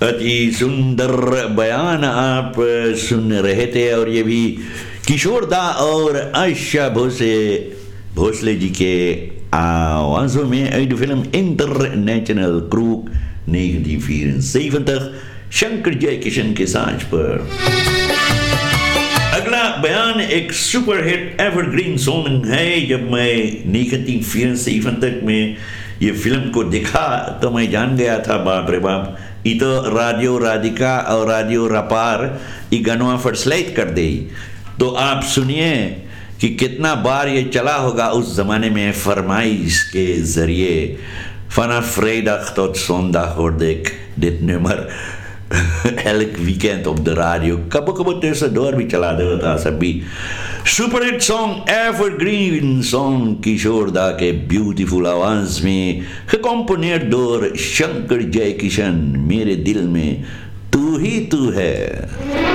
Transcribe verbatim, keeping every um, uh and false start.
अति सुंदर बयान आप सुन रहे थे, और ये भी किशोर दा और आशा भोसले भोसले जी के आवाजों में uit film international crew negentien vierenzeventig, Shankar Jaikishan के साज पर। अगला बयान एक सुपरहिट एवरग्रीन सॉन्ग है। जब मैं negentien vierenzeventig में ये फिल्म को देखा तो मैं जान गया था, बाप रे बाप, ये तो रेडियो राधिका और रेडियो रपार ये गनवा फर्सलाइट कर दे। तो आप सुनिए कि कितना बार ये चला होगा उस जमाने में फरमाइश के जरिए। Vanaf vrijdag tot zondag hoorde ik dit nummer elk weekend op de radio. Kabo kabo tussendoor भी चला देता सभी। सुपरहिट सॉन्ग एवरग्रीन सॉन्ग किशोर दा के ब्यूटीफुल आवाज में, कंपोनेट door शंकर जयकिशन, मेरे दिल में तू ही तू है।